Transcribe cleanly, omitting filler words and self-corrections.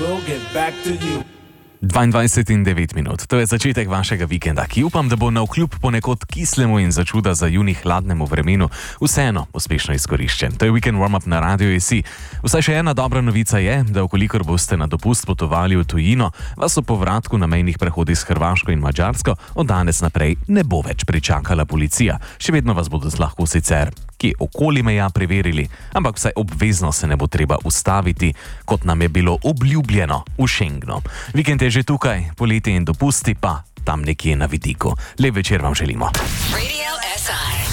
will get back to you. 22 in 9 minut. To je začetek vašega vikenda, ki upam, da bo navkljub ponekod kislemu in začuda za juni hladnemu vremenu vseeno uspešno izkoriščen. To je Weekend Warm-up na Radio ESI. Vsaj še ena dobra novica je, da vkolikor boste na dopust potovali v tujino, vas o povratku na mejnih prehodih s Hrvaško in Madžarsko od danes naprej ne bo več pričakala policija. Še vedno vas bodo lahko sicer kje okoli meja preverili, ampak vsaj obvezno se ne bo treba ustaviti, kot nam je bilo obljubljeno v Schengenu. Vikend je že tukaj, poletje in dopusti pa tam nekje na vidiku. Lep večer vam želimo. Radio SI.